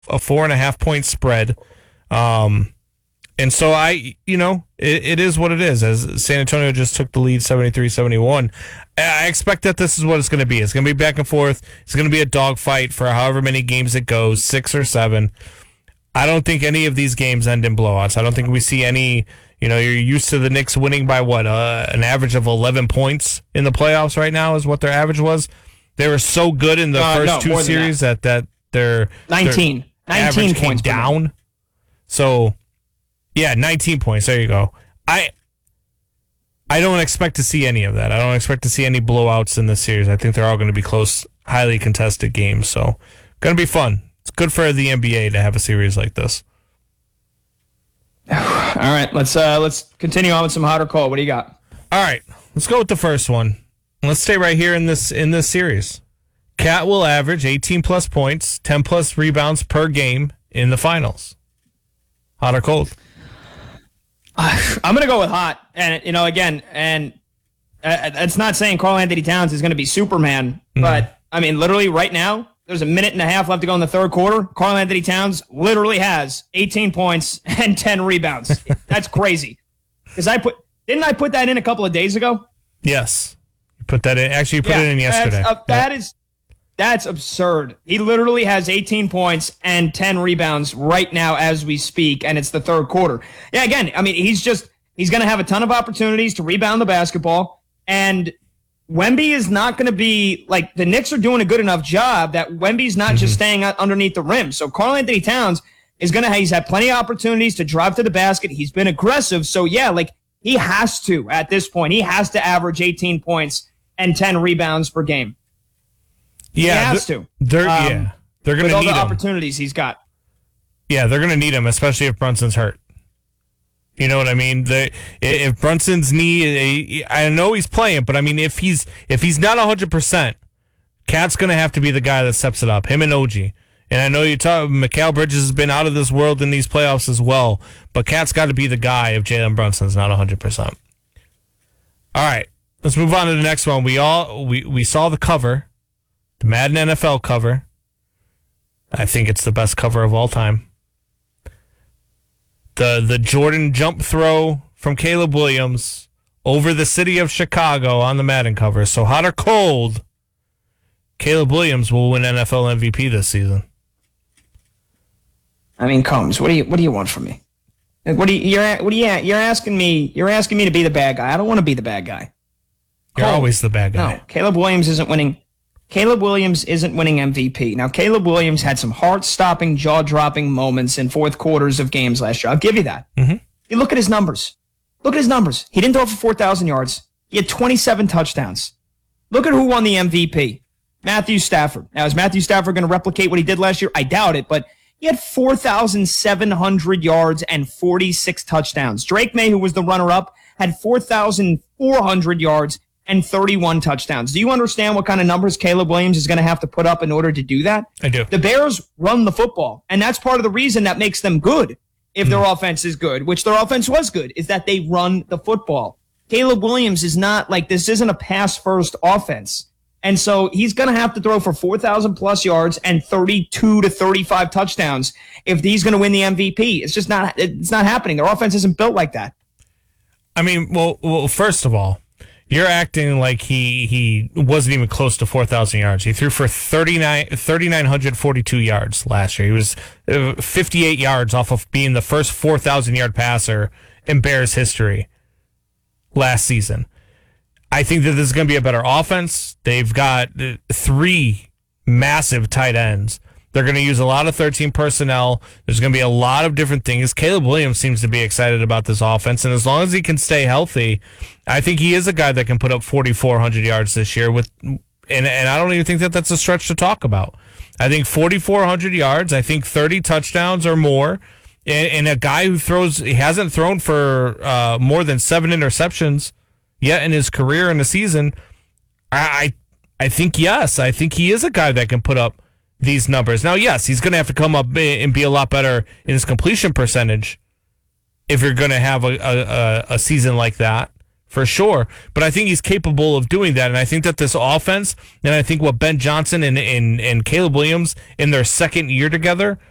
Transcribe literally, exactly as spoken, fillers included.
a four and a half point spread. Um, and so I, you know, it, it is what it is. As San Antonio just took the lead seventy-three seventy-one, I expect that this is what it's going to be. It's going to be back and forth. It's going to be a dogfight for however many games it goes, six or seven. I don't think any of these games end in blowouts. I don't think we see any, you know, you're used to the Knicks winning by what, uh, an average of eleven points in the playoffs right now is what their average was. They were so good in the uh, first no, two series that. that that their nineteen, their nineteen average came down. So, yeah, nineteen points. There you go. I I don't expect to see any of that. I don't expect to see any blowouts in this series. I think they're all going to be close, highly contested games. So, going to be fun. It's good for the N B A to have a series like this. All right, let's uh, let's continue on with some hot or cold. What do you got? All right, let's go with the first one. Let's stay right here in this in this series. Cat will average eighteen plus points, ten plus rebounds per game in the finals. Hot or cold? Uh, I'm going to go with hot. And, you know, again, and uh, it's not saying Karl Anthony Towns is going to be Superman, mm-hmm. but, I mean, literally right now, there's a minute and a half left to go in the third quarter. Karl Anthony Towns literally has eighteen points and ten rebounds. That's crazy. Because I put, didn't I put that in a couple of days ago? Yes. You put that in. Actually, you put yeah, it in yesterday. Uh, that is, that's absurd. He literally has eighteen points and ten rebounds right now as we speak, and it's the third quarter. Yeah, again, I mean, he's just, he's going to have a ton of opportunities to rebound the basketball, and Wemby is not going to be, like, the Knicks are doing a good enough job that Wemby's not mm-hmm. just staying underneath the rim. So Karl Anthony Towns is going to, he's had plenty of opportunities to drive to the basket. He's been aggressive. So, yeah, like, he has to, at this point, he has to average eighteen points and ten rebounds per game. Yeah, he has to. They're, um, yeah, they're going to need all the him. opportunities he's got. Yeah, they're going to need him, especially if Brunson's hurt. You know what I mean? The, if Brunson's knee, I know he's playing, but I mean, if he's if he's not one hundred percent, Cat's going to have to be the guy that steps it up, him and O G. And I know you talk, Mikal Bridges has been out of this world in these playoffs as well, but Cat's got to be the guy if Jalen Brunson's not one hundred percent. All right, let's move on to the next one. We all we, we saw the cover, the Madden N F L cover. I think it's the best cover of all time. The the Jordan jump throw from Caleb Williams over the city of Chicago on the Madden cover. So hot or cold, Caleb Williams will win N F L M V P this season. I mean, Combs, what do you what do you want from me? What do you you're what do you you're asking me? You're asking me to be the bad guy. I don't want to be the bad guy. You're cold. Always the bad guy. No, Caleb Williams isn't winning. Caleb Williams isn't winning M V P. Now, Caleb Williams had some heart-stopping, jaw-dropping moments in fourth quarters of games last year. I'll give you that. Mm-hmm. You look at his numbers. Look at his numbers. He didn't throw for four thousand yards. He had twenty-seven touchdowns. Look at who won the M V P. Matthew Stafford. Now, is Matthew Stafford going to replicate what he did last year? I doubt it, but he had four thousand seven hundred yards and forty-six touchdowns. Drake May, who was the runner-up, had four thousand four hundred yards and thirty-one touchdowns. Do you understand what kind of numbers Caleb Williams is going to have to put up in order to do that? I do. The Bears run the football, and that's part of the reason that makes them good if mm. their offense is good, which their offense was good, is that they run the football. Caleb Williams is not like, this isn't a pass-first offense. And so he's going to have to throw for four thousand plus yards and thirty-two to thirty-five touchdowns if he's going to win the M V P. It's just not, it's not happening. Their offense isn't built like that. I mean, well, well first of all, you're acting like he he wasn't even close to four thousand yards. He threw for thirty-nine, three thousand nine hundred forty-two yards last year. He was uh, fifty-eight yards off of being the first four thousand yard passer in Bears history last season. I think that this is going to be a better offense. They've got uh, three massive tight ends. They're going to use a lot of thirteen personnel. There's going to be a lot of different things. Caleb Williams seems to be excited about this offense, and as long as he can stay healthy, I think he is a guy that can put up forty-four hundred yards this year. With, and, and I don't even think that that's a stretch to talk about. I think forty-four hundred yards, I think thirty touchdowns or more, and, and a guy who throws, he hasn't thrown for uh, more than seven interceptions yet in his career in the season. I, I, I think, yes, I think he is a guy that can put up these numbers. Now, yes, he's going to have to come up and be a lot better in his completion percentage if you're going to have a, a, a season like that, for sure. But I think he's capable of doing that, and I think that this offense, and I think what Ben Johnson and, and, and Caleb Williams in their second year together